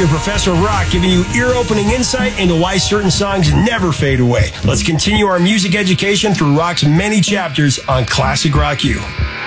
your professor of rock, giving you ear-opening insight into why certain songs never fade away. Let's continue our music education through rock's many chapters on Classic Rock U.